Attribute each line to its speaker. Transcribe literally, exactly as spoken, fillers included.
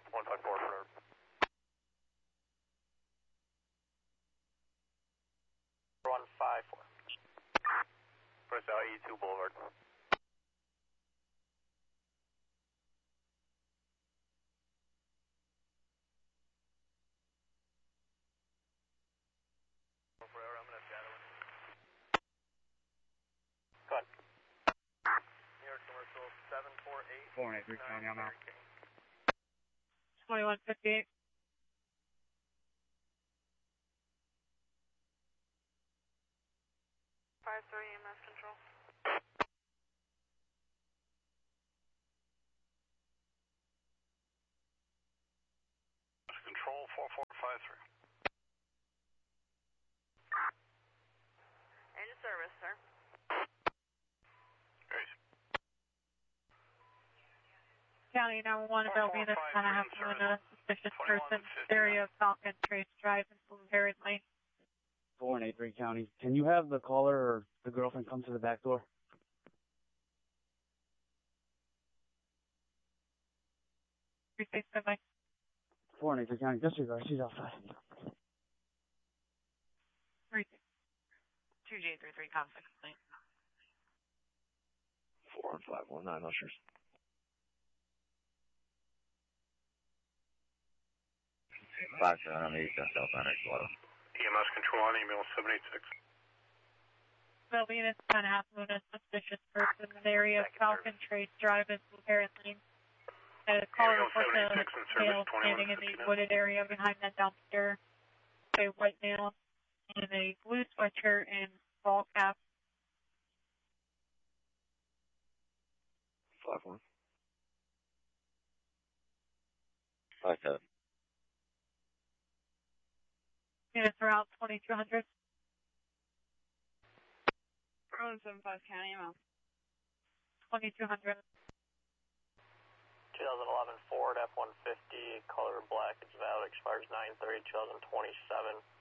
Speaker 1: one five four for one five four. Press out E two Boulevard. I'm gonna shadow it. Go ahead. New York Commercial seven four eight.
Speaker 2: four eight three, County, I'm out.
Speaker 3: twenty-one fifty-eight. five three E M S control.
Speaker 1: Control four four five three.
Speaker 3: In service, sir.
Speaker 1: Great.
Speaker 3: County number one, about Venus, kind of having a suspicious person, area of Falcon Trace Drive in Blueberry Lane.
Speaker 2: four and eight three, County. Can you have the caller or the girlfriend come to the back door?
Speaker 3: three six seven.
Speaker 2: four and eight three, County. Disregard. She's outside.
Speaker 3: three six. two J three three, conflict complaint.
Speaker 4: four one five one nine, ushers. five seven on the east, South Banner, Colorado.
Speaker 1: E M S control on email seven eight six.
Speaker 3: Well, Venus, kind of having a suspicious person in the area of Falcon Trace Drive in Blueberry Lane. A caller reports a male standing in the wooded area behind that dumpster. A white male in a blue sweatshirt and ball cap.
Speaker 4: five one. five seven.
Speaker 3: Units around twenty-two hundred.
Speaker 5: one seven five County, I'm out.
Speaker 3: twenty-two hundred.
Speaker 1: twenty eleven Ford F one fifty, color black, it's valid, expires nine thirty twenty twenty-seven.